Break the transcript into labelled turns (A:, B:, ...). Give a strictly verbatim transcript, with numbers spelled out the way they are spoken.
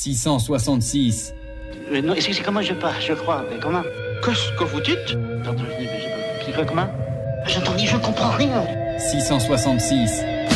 A: six cent soixante-six.
B: Euh, non, c'est comment je pars, je crois. Mais comment?
C: Qu'est-ce que vous dites?
B: Pardon, je dis, mais je- c'est quoi, comment? J'entends dire, je comprends rien.
A: six cent soixante-six.